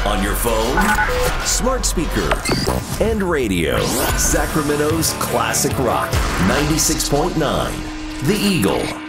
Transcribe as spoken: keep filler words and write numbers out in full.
On your phone, smart speaker, and radio. Sacramento's classic rock, ninety-six point nine. The Eagle.